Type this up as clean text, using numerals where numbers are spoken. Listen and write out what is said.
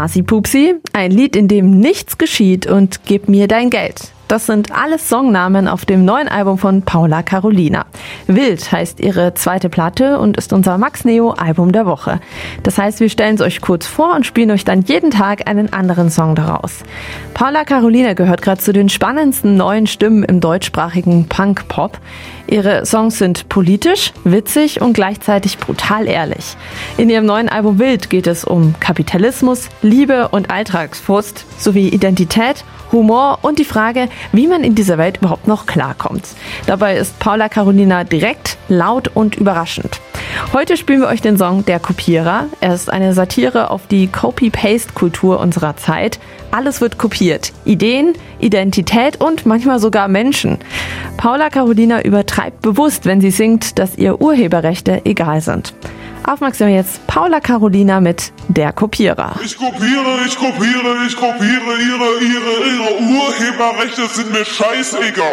Hasi Pupsi, ein Lied, in dem nichts geschieht und Gib mir dein Geld. Das sind alles Songnamen auf dem neuen Album von Paula Carolina. Wild heißt ihre zweite Platte und ist unser Max Neo Album der Woche. Das heißt, wir stellen es euch kurz vor und spielen euch dann jeden Tag einen anderen Song daraus. Paula Carolina gehört gerade zu den spannendsten neuen Stimmen im deutschsprachigen Punk-Pop. Ihre Songs sind politisch, witzig und gleichzeitig brutal ehrlich. In ihrem neuen Album Wild geht es um Kapitalismus, Liebe und Alltagsfrust sowie Identität, Humor und die Frage, wie man in dieser Welt überhaupt noch klarkommt. Dabei ist Paula Carolina direkt, laut und überraschend. Heute spielen wir euch den Song Der Kopierer. Er ist eine Satire auf die Copy-Paste-Kultur unserer Zeit. Alles wird kopiert. Ideen, Identität und manchmal sogar Menschen. Paula Carolina übertreibt bewusst, wenn sie singt, dass ihr Urheberrechte egal sind. Aufmerksam jetzt Paula Carolina mit Der Kopierer. Ich kopiere, ihre Urheberrechte sind mir scheißegal.